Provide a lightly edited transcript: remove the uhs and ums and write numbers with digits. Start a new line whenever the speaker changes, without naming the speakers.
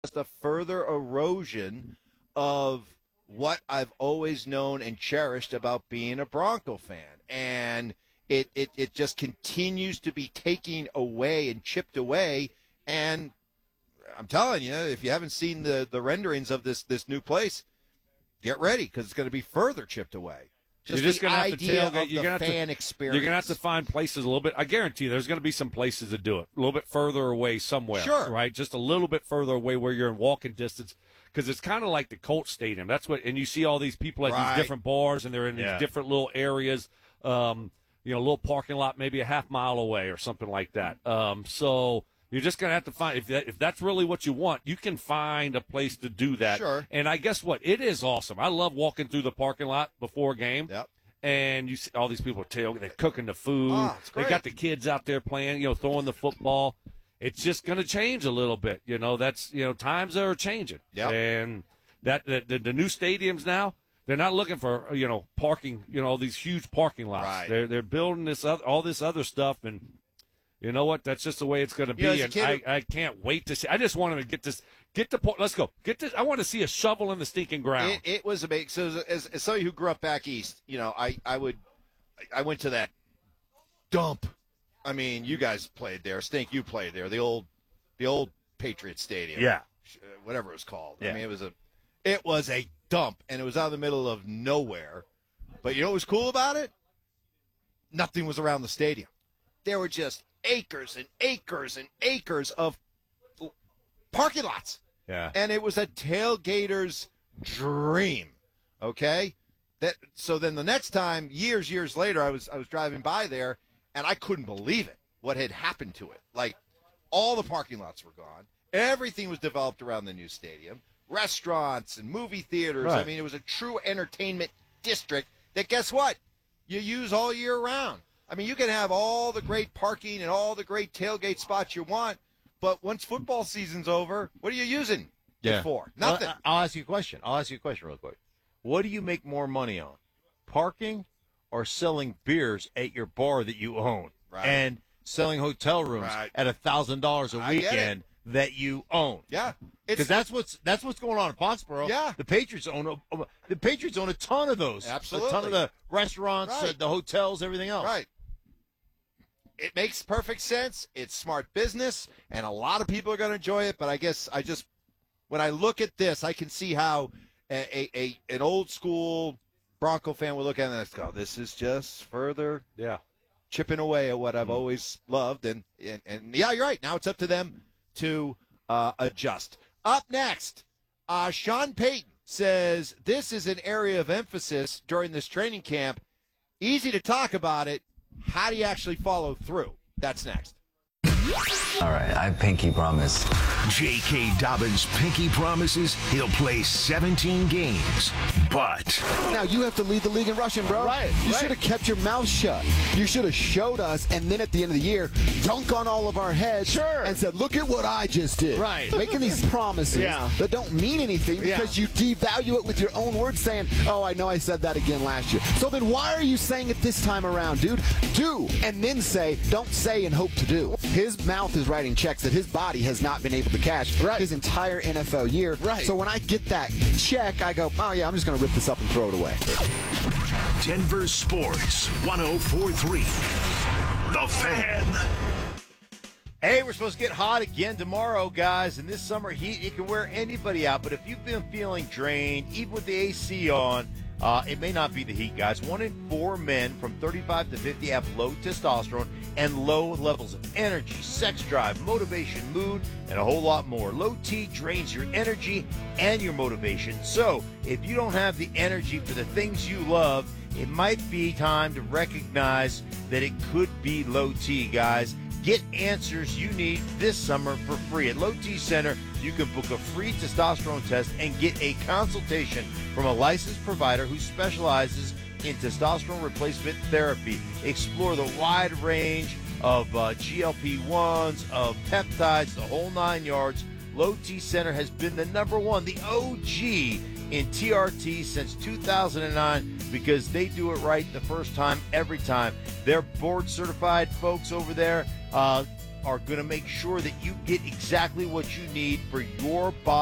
just a further erosion of what I've always known and cherished about being a Bronco fan. And it just continues to be taken away and chipped away. And I'm telling you, if you haven't seen the renderings of this new place, get ready because it's going to be further chipped away.
You're just going to have to tailgate.
You're going to experience.
You're going to have to find places a little bit. I guarantee you there's going to be some places to do it a little bit further away somewhere.
Sure.
Right? Just a little bit further away where you're in walking distance because it's kind of like the Colts Stadium. That's what, and you see all these people at these different bars and they're in these different little areas, a little parking lot maybe a half mile away or something like that. So you're just going to have to find, if that's really what you want, you can find a place to do that.
Sure.
And I guess what? It is awesome. I love walking through the parking lot before a game.
Yep.
And you see all these people they're cooking the food.
Oh, it's great.
They got the kids out there playing, throwing the football. It's just going to change a little bit. That's, times are changing.
Yep.
And that the new stadiums now, they're not looking for, parking, all these huge parking lots.
Right.
They're building all this other stuff, and you know what? That's just the way it's going to be, and I can't wait to see. I just want them to get the point. Let's go. Get this. I want to see a shovel in the stinking ground.
It was amazing. So as somebody who grew up back east, I went to that dump. I mean, you guys played there. Stink, you played there. The old Patriot Stadium.
Yeah.
Whatever it was called.
Yeah.
I mean, it was a dump, and it was out of the middle of nowhere. But you know what was cool about it? Nothing was around the stadium. There were just acres and acres and acres of parking lots.
Yeah.
And it was a tailgater's dream. Okay? So then the next time, years later, I was driving by there, and I couldn't believe it, what had happened to it. Like, all the parking lots were gone. Everything was developed around the new stadium. Restaurants and movie theaters.
Right.
I mean, it was a true entertainment district that, guess what? You use all year round. I mean, you can have all the great parking and all the great tailgate spots you want, but once football season's over, what are you using it for? Nothing.
Well, I'll ask you a question real quick. What do you make more money on, parking or selling beers at your bar that you own?
Right.
And selling hotel rooms at $1,000 a weekend that you own?
Yeah.
Because that's what's going on in Foxborough.
Yeah.
The Patriots own a ton of those.
Absolutely.
A ton of the restaurants,
Right.
the hotels, everything else.
Right. It makes perfect sense. It's smart business, and a lot of people are going to enjoy it. But I guess when I look at this, I can see how an old school Bronco fan would look at it and go, "This is just further chipping away at what I've always loved." And yeah, you're right. Now it's up to them to adjust. Up next, Sean Payton says this is an area of emphasis during this training camp. Easy to talk about it. How do you actually follow through? That's next.
All right, I pinky promise.
J.K. Dobbins pinky promises he'll play 17 games, but
now you have to lead the league in rushing, bro. You should have kept your mouth shut. You should have showed us, and then at the end of the year, dunk on all of our heads and said, look at what I just did.
Right.
Making these promises that don't mean anything because you devalue it with your own words saying, oh, I know I said that again last year. So then why are you saying it this time around, dude? Do, and then say, don't say and hope to do. His mouth is writing checks that his body has not been able to cash his entire NFL year. So when I get that check, I go, oh, yeah, I'm just going to rip this up and throw it away.
Denver Sports 104.3. The Fan.
Hey, we're supposed to get hot again tomorrow, guys. And this summer heat, it can wear anybody out. But if you've been feeling drained, even with the AC on, it may not be the heat, guys. 1 in 4 men from 35 to 50 have low testosterone and low levels of energy, sex drive, motivation, mood, and a whole lot more. Low T drains your energy and your motivation. So if you don't have the energy for the things you love, it might be time to recognize that it could be low T, guys. Get answers you need this summer for free. At Low T Center, you can book a free testosterone test and get a consultation from a licensed provider who specializes in testosterone replacement therapy. Explore the wide range of GLP-1s, of peptides, the whole 9 yards. Low T Center has been the number one, the OG in TRT since 2009 because they do it right the first time, every time. They're board certified folks over there. are going to make sure that you get exactly what you need for your body.